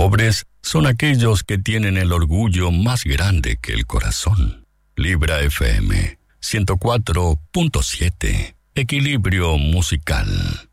pobres son aquellos que tienen el orgullo más grande que el corazón. Libra FM 104.7. Equilibrio musical.